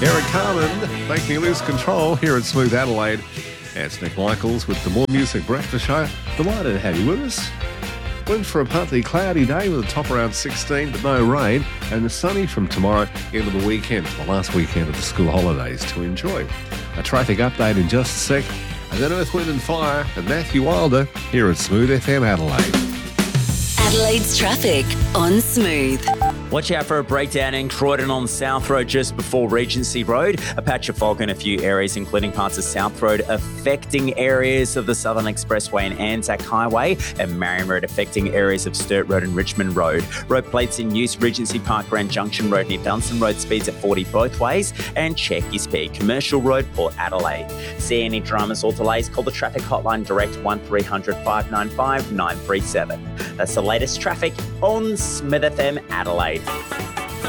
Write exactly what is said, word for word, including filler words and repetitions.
Eric Carmen making you lose control here at Smooth Adelaide. It's Nick Michaels with the More Music Breakfast Show. Delighted to have you with us. Went for a partly cloudy day with a top around sixteen, but no rain, and it's sunny from tomorrow into the weekend, the last weekend of the school holidays to enjoy. A traffic update in just a sec, and then Earth, Wind and Fire and Matthew Wilder here at Smooth F M Adelaide. Adelaide's traffic on Smooth. Watch out for a breakdown in Croydon on South Road just before Regency Road. A patch of fog in a few areas, including parts of South Road, affecting areas of the Southern Expressway and Anzac Highway, and Marion Road affecting areas of Sturt Road and Richmond Road. Road plates in use, Regency Park, Grand Junction Road near Dunstan Road, speeds at forty both ways, and check your speed. Commercial Road, Port Adelaide. See any dramas or delays, call the traffic hotline direct one three hundred, five nine five, nine three seven. That's the latest traffic on Smith F M Adelaide.